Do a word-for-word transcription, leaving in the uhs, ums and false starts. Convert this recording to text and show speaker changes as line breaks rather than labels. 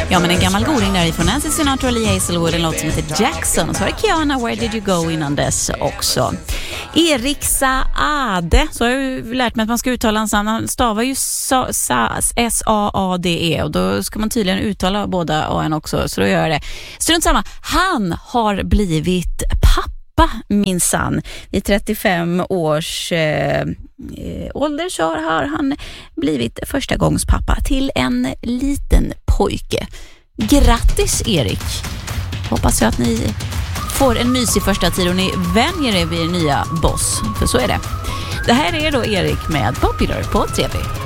Ja, men en gammal goding där ifrån Nancy Sinatra och Lee Hazelwood, en låt som heter Jackson. Och så var det Kiana, Where Did You Go innan dess också. Erik Saade, så har jag ju lärt mig att man ska uttala hans namn. Han stavar ju S A A D E och då ska man tydligen uttala båda A-en också, så då gör jag det. Strunt samma, han har blivit pappa, minsann. I trettiofem års eh, ålder så har han blivit första gångs pappa till en liten pojke. Grattis Erik! Hoppas jag att ni får en mysig första tid och ni vänjer er vid er nya boss, för så är det. Det här är då Erik med Popular på T V.